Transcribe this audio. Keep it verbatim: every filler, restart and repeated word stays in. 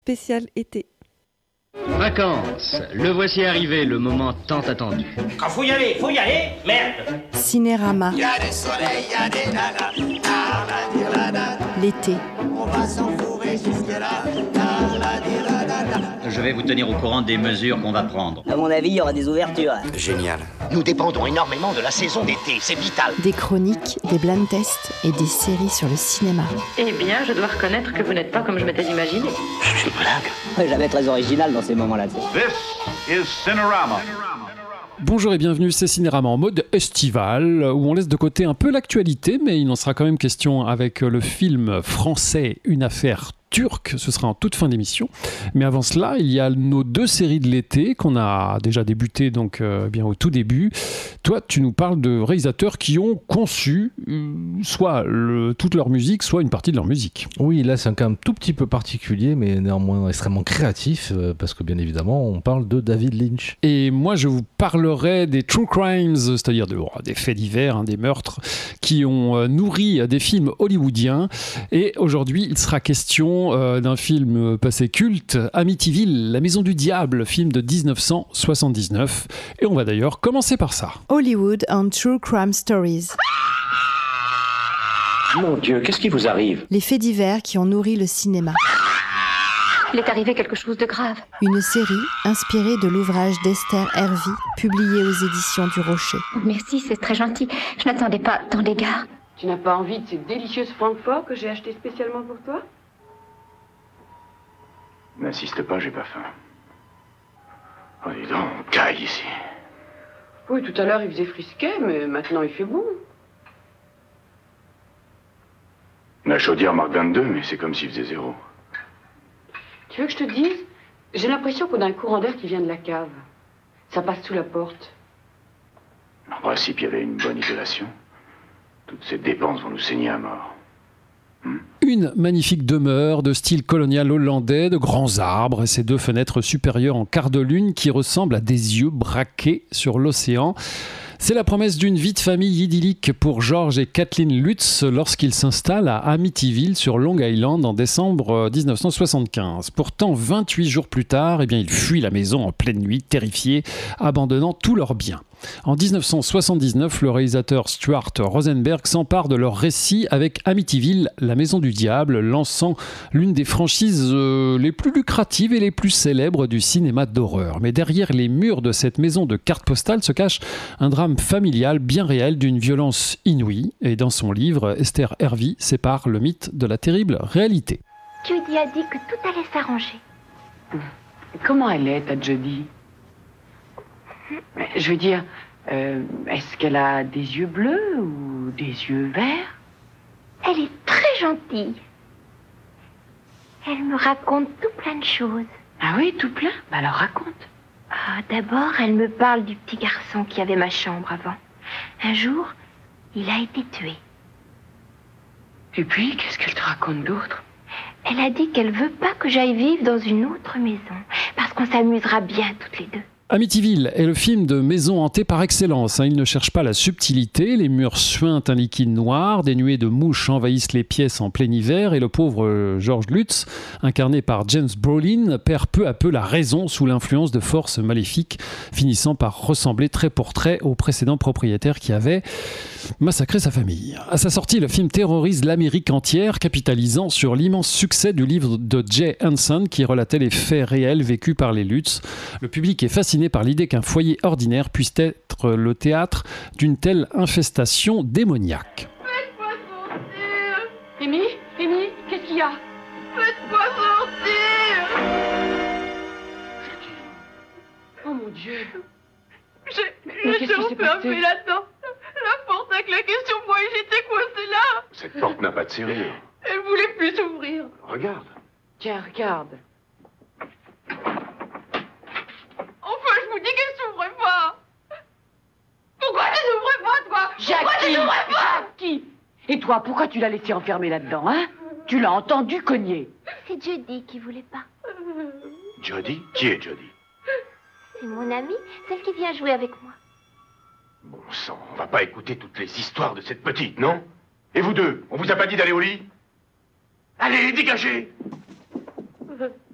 Spécial été. Vacances, le voici arrivé, le moment tant attendu. Quand faut y aller, faut y aller, merde. Cinérama. Y a des soleils, y a des nanas, tarla-dir-la-da. L'été. On va s'enfourrer jusque-là, tarla-dir-la-da. Je vais vous tenir au courant des mesures qu'on va prendre. À mon avis, il y aura des ouvertures. Génial. Nous dépendons énormément de la saison d'été, c'est vital. Des chroniques, des blind tests et des séries sur le cinéma. Eh bien, je dois reconnaître que vous n'êtes pas comme je m'étais imaginé. C'est une blague. Jamais très original dans ces moments-là. This is Cinerama. Bonjour et bienvenue, c'est Cinérama en mode estival, où on laisse de côté un peu l'actualité, mais il en sera quand même question avec le film français Une affaire turque, ce sera en toute fin d'émission. Mais avant cela, il y a nos deux séries de l'été qu'on a déjà débutées donc euh, bien au tout début. Toi, tu nous parles de réalisateurs qui ont conçu euh, soit le, toute leur musique, soit une partie de leur musique. Oui, là c'est un cas un tout petit peu particulier, mais néanmoins extrêmement créatif, euh, parce que bien évidemment, on parle de David Lynch. Et moi, je vous parlerai des true crimes, c'est-à-dire de, oh, des faits divers, hein, des meurtres, qui ont euh, nourri des films hollywoodiens. Et aujourd'hui, il sera question euh, d'un film passé culte, Amityville, La Maison du Diable, film de dix-neuf cent soixante-dix-neuf. Et on va d'ailleurs commencer par ça. Hollywood and True Crime Stories. Mon Dieu, qu'est-ce qui vous arrive? Les faits divers qui ont nourri le cinéma. Il est arrivé quelque chose de grave. Une série inspirée de l'ouvrage d'Esther Hervey, publié aux éditions du Rocher. Merci, c'est très gentil. Je n'attendais pas tant d'égards. Tu n'as pas envie de ces délicieuses Francfort que j'ai achetées spécialement pour toi? N'insiste pas, j'ai pas faim. Oh, dis donc, on caille ici. Oui, tout à l'heure il faisait frisquet, mais maintenant il fait bon. La chaudière marque vingt-deux, mais c'est comme s'il faisait zéro. Tu veux que je te dise? J'ai l'impression qu'on a un courant d'air qui vient de la cave. Ça passe sous la porte. En principe, il y avait une bonne isolation. Toutes ces dépenses vont nous saigner à mort. Hmm? Une magnifique demeure de style colonial hollandais, de grands arbres et ses deux fenêtres supérieures en quart de lune qui ressemblent à des yeux braqués sur l'océan. C'est la promesse d'une vie de famille idyllique pour George et Kathleen Lutz lorsqu'ils s'installent à Amityville sur Long Island en décembre dix-neuf cent soixante-quinze. Pourtant, vingt-huit jours plus tard, eh bien, ils fuient la maison en pleine nuit, terrifiés, abandonnant tous leurs biens. En dix-neuf cent soixante-dix-neuf, le réalisateur Stuart Rosenberg s'empare de leur récit avec Amityville, La Maison du Diable, lançant l'une des franchises euh, les plus lucratives et les plus célèbres du cinéma d'horreur. Mais derrière les murs de cette maison de cartes postales se cache un drame familial bien réel d'une violence inouïe. Et dans son livre, Esther Hervey sépare le mythe de la terrible réalité. Judy a dit que tout allait s'arranger. Comment elle est, ta Judy? Je veux dire, euh, est-ce qu'elle a des yeux bleus ou des yeux verts? Elle est très gentille. Elle me raconte tout plein de choses. Ah oui, tout plein? Bah alors raconte. Ah, d'abord, elle me parle du petit garçon qui avait ma chambre avant. Un jour, il a été tué. Et puis, qu'est-ce qu'elle te raconte d'autre? Elle a dit qu'elle veut pas que j'aille vivre dans une autre maison, parce qu'on s'amusera bien toutes les deux. Amityville est le film de maison hantée par excellence. Il ne cherche pas la subtilité, les murs suintent un liquide noir, des nuées de mouches envahissent les pièces en plein hiver et le pauvre George Lutz, incarné par James Brolin, perd peu à peu la raison sous l'influence de forces maléfiques, finissant par ressembler trait pour trait au précédent propriétaire qui avait massacré sa famille. À sa sortie, le film terrorise l'Amérique entière, capitalisant sur l'immense succès du livre de Jay Hanson qui relatait les faits réels vécus par les Lutz. Le public est fasciné par l'idée qu'un foyer ordinaire puisse être le théâtre d'une telle infestation démoniaque. Faites-moi sortir! Amy? Amy? Qu'est-ce qu'il y a? Faites-moi sortir! Oh mon Dieu! J'ai... J'étais enfermée là-dedans. La porte a claqué sur moi et j'étais coincée là. Cette porte n'a pas de serrure. Elle voulait plus s'ouvrir. Regarde. Tiens, regarde. Enfin, je vous dis qu'elle s'ouvrait pas. Pourquoi elle s'ouvrait pas, toi? Jackie! Jackie! Et toi, pourquoi tu l'as laissé enfermer là-dedans, hein? Tu l'as entendu cogner. C'est Judy qui voulait pas. Jody? Qui est Jody? C'est mon amie, celle qui vient jouer avec moi. Bon sang, on va pas écouter toutes les histoires de cette petite, non? Et vous deux, on vous a pas dit d'aller au lit? Allez, dégagez!